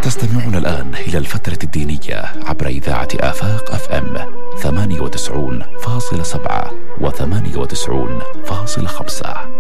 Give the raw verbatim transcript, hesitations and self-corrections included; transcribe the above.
تستمعون الآن إلى الفترة الدينية عبر إذاعة آفاق أف أم ثمانية وتسعون فاصلة سبعة وثمانية وتسعون فاصلة خمسة.